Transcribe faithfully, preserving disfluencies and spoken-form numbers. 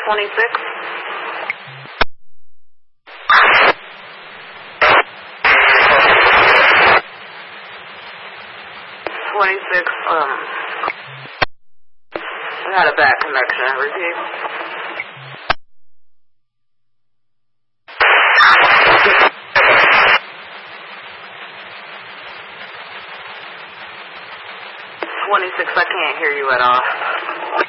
twenty-six. twenty-six, um, we had a bad connection. Repeat. twenty-six, I can't hear you at all.